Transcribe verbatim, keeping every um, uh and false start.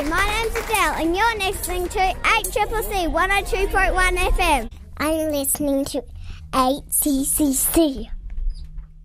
Hey, my name's Adele and you're listening to eight C C C one oh two point one F M. I'm listening to eight C C C.